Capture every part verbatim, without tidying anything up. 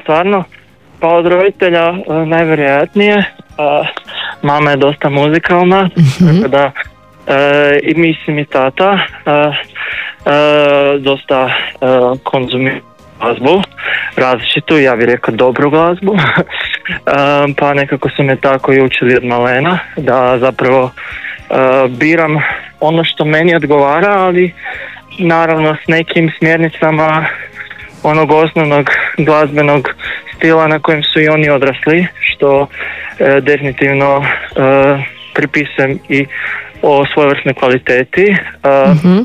stvarno. Pa od roditelja uh, najvjerojatnije. Uh, mama je dosta muzikalna, mm-hmm. tako da uh, i mislim i tata uh, uh, dosta uh, konzumira glazbu, različitu, ja bih rekao dobru glazbu. uh, pa nekako su me tako i učili od malena, da zapravo uh, biram ono što meni odgovara, ali naravno s nekim smjernicama onog osnovnog glazbenog stila na kojem su i oni odrasli, što e, definitivno e, pripisujem i o svojevrsnoj kvaliteti, e, mm-hmm.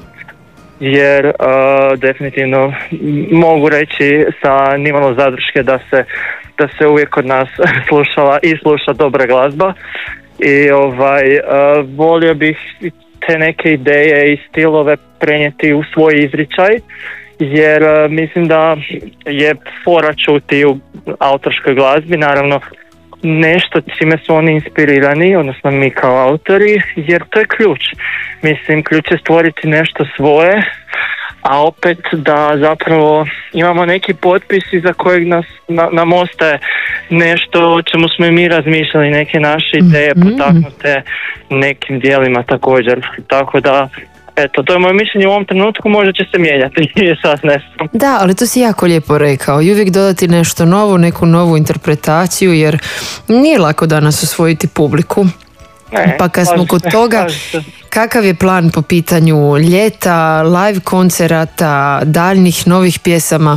jer e, definitivno mogu reći sa nimalo zadrške da se, da se uvijek kod nas slušala i sluša dobra glazba i ovaj, e, volio bih te neke ideje i stilove prenijeti u svoj izričaj, jer uh, mislim da je fora čuti u autorskoj glazbi, naravno nešto čime su oni inspirirani, odnosno mi kao autori, jer to je ključ. Mislim, ključ je stvoriti nešto svoje, a opet da zapravo imamo neki potpis iza kojeg nas, na, nam ostaje nešto o čemu smo i mi razmišljali, neke naše ideje potaknute nekim dijelima također. Tako da, eto, to je moje mišljenje u ovom trenutku, možda će se mijenjati, sad ne znam. Da, ali to si jako lijepo rekao i uvijek dodati nešto novo, neku novu interpretaciju, jer nije lako danas osvojiti publiku. Ne, pa kad smo kod toga, kakav je plan po pitanju ljeta, live koncerata, daljnjih novih pjesama?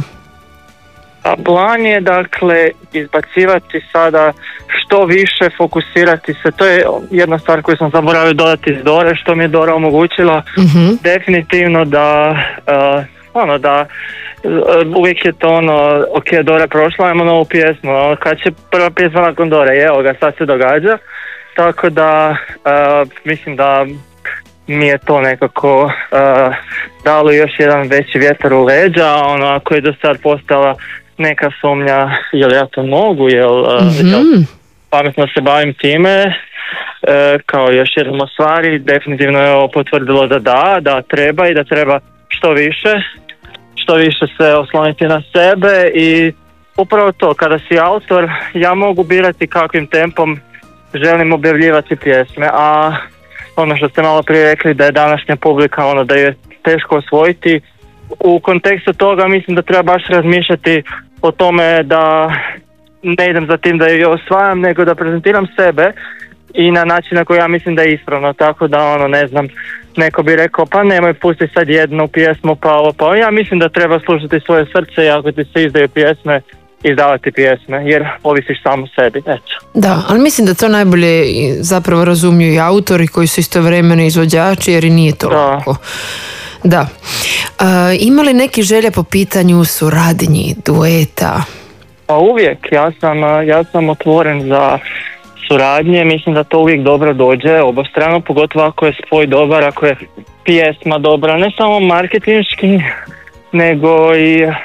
A plan je dakle izbacivati sada što više, fokusirati se, to je jedna stvar koju sam zaboravio dodati iz Dore, što mi je Dora omogućila, mm-hmm. definitivno da, uh, ono da uh, uvijek je to ono, ok, Dora je prošla, imamo novu pjesmu, ono, kad će prva pjesma nakon Dore, evo ga, sad se događa, tako da uh, mislim da mi je to nekako uh, dalo još jedan veći vjetar u leđa, ono, ako je do sad postala neka sumnja jel ja to mogu, jel, mm-hmm. jel pametno se bavim time, e, kao još jednom od stvari, definitivno je ovo potvrdilo da da, da treba i da treba što više, što više se osloniti na sebe i upravo to, kada si autor, ja mogu birati kakvim tempom želim objavljivati pjesme, a ono što ste malo prije rekli da je današnja publika, ono da je teško osvojiti, u kontekstu toga mislim da treba baš razmišljati o tome da ne idem za tim da ju osvajam, nego da prezentiram sebe i na način na koji ja mislim da je ispravno, tako da ono ne znam, neko bi rekao pa nemoj pusti sad jednu pjesmu pa ovo pa ja mislim da treba slušati svoje srce i ako ti se izdaju pjesme, izdavati pjesme, jer ovisiš samo sebi, eto. Da, ali mislim da to najbolje zapravo razumiju i autori koji su istovremeno izvođači, jer i nije to lako. Da. Uh, ima li neki želja po pitanju suradnji, dueta? Pa uvijek, ja sam, ja sam otvoren za suradnje, mislim da to uvijek dobro dođe, obostrano, pogotovo ako je spoj dobar, ako je pjesma dobra, ne samo marketinški, nego i uh,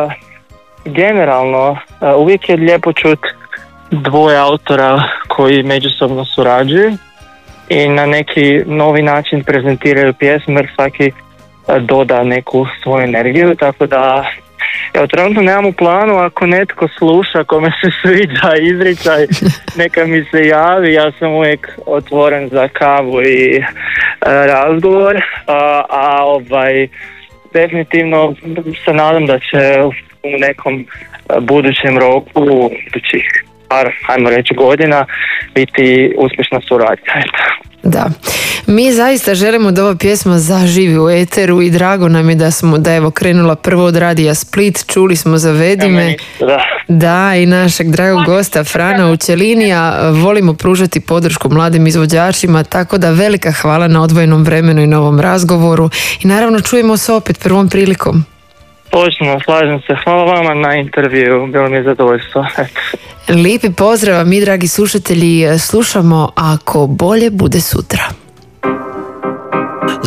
generalno, uh, uvijek je lijepo čuti dvoje autora koji međusobno surađuju i na neki novi način prezentiraju pjesmu, jer svaki doda neku svoju energiju, tako da evo, trenutno nemam u planu, ako netko sluša kome se sviđa izričaj, neka mi se javi, ja sam uvijek otvoren za kavu i e, razgovor, a, a ovaj definitivno se nadam da će u nekom budućem roku, u budućih par, ajmo reći, godina biti uspješna suradnja. Da, mi zaista želimo da ova pjesma zaživi u eteru i drago nam je da smo, da evo krenula prvo od Radija Split, čuli smo za Vedime, da, da i našeg dragog gosta Frana Učelinija, volimo pružati podršku mladim izvođačima, tako da velika hvala na odvojenom vremenu i na ovom razgovoru i naravno čujemo se opet prvom prilikom. Točno, slažem se. Hvala vama na intervju, bilo mi je zadovoljstvo. Lijepi pozdrav, mi dragi slušatelji slušamo Ako bolje bude sutra.